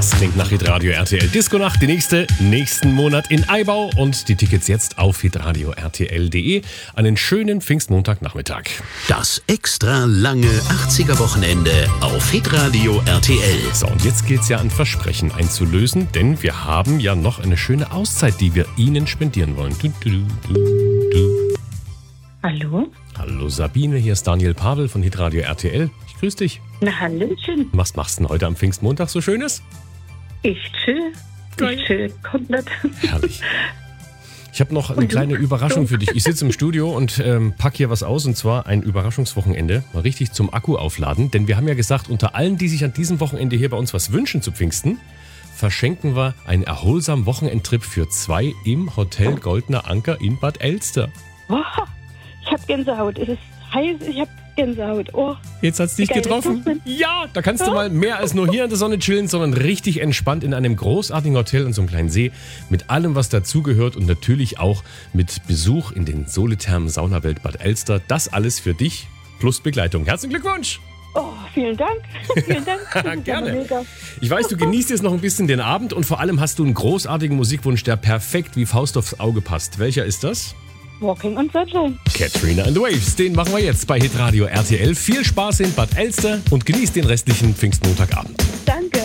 Das klingt nach Hitradio RTL. Disco-Nacht, die nächsten Monat in Eibau und die Tickets jetzt auf hitradio rtl.de. Einen schönen Pfingstmontagnachmittag. Das extra lange 80er-Wochenende auf Hitradio RTL. So, und jetzt geht's ja an Versprechen einzulösen, denn wir haben ja noch eine schöne Auszeit, die wir Ihnen spendieren wollen. Hallo? Hallo Sabine, hier ist Daniel Pavel von Hitradio RTL. Ich grüße dich. Na, hallöchen. Was machst du denn heute am Pfingstmontag so Schönes? Ich chill. Geil. Ich chill komplett. Herrlich. Ich habe noch eine kleine Überraschung für dich. Ich sitze im Studio und pack hier was aus, und zwar ein Überraschungswochenende. Mal richtig zum Akku aufladen. Denn wir haben ja gesagt, unter allen, die sich an diesem Wochenende hier bei uns was wünschen zu Pfingsten, verschenken wir einen erholsamen Wochenendtrip für 2 im Hotel Goldener Anker in Bad Elster. Oh, ich hab Gänsehaut. Es ist heiß, ich hab Gänsehaut. Oh, Jetzt hat's dich wie geil getroffen. ist das denn? Ja, da kannst du mal mehr als nur hier in der Sonne chillen, sondern richtig entspannt in einem großartigen Hotel an so einem kleinen See mit allem, was dazugehört, und natürlich auch mit Besuch in den Solithermen Saunawelt Bad Elster. Das alles für dich plus Begleitung. Herzlichen Glückwunsch! Oh, vielen Dank. Vielen Dank. Das ist Gerne. aber mega. Ich weiß, du genießt jetzt noch ein bisschen den Abend und vor allem hast du einen großartigen Musikwunsch, der perfekt wie Faust aufs Auge passt. Welcher ist das? Walking on Sunshine. Katrina and the Waves. Den machen wir jetzt bei Hitradio RTL. Viel Spaß in Bad Elster und genießt den restlichen Pfingstmontagabend. Danke.